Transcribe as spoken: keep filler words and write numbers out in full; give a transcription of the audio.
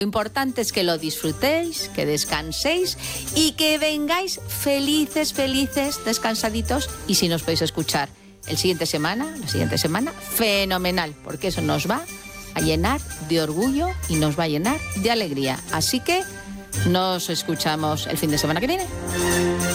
Lo importante es que lo disfrutéis, que descanséis y que vengáis felices, felices, descansaditos. Y si nos podéis escuchar el siguiente semana, la siguiente semana, fenomenal, porque eso nos va a llenar de orgullo y nos va a llenar de alegría. Así que nos escuchamos el fin de semana que viene.